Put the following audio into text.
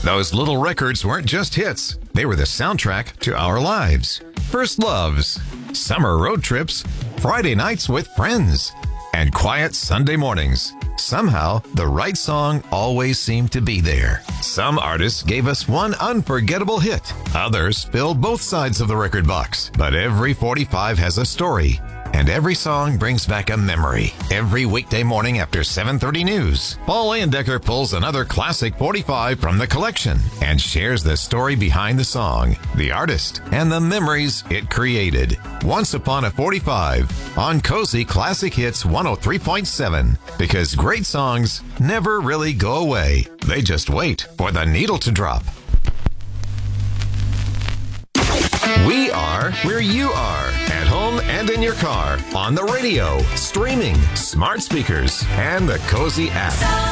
Those little records weren't just hits. They were the soundtrack to our lives. First loves, summer road trips, Friday nights with friends, and quiet Sunday mornings. Somehow, the right song always seemed to be there. Some artists gave us one unforgettable hit. Others filled both sides of the record box. But every 45 has a story. And every song brings back a memory. Every weekday morning after 7:30 news, Paul Leyendecker pulls another classic 45 from the collection and shares the story behind the song, the artist, and the memories it created. Once Upon a 45 on Cozy Classic Hits 103.7. Because great songs never really go away. They just wait for the needle to drop. We are where you are, at home and in your car, on the radio, streaming, smart speakers, and the Cozy app.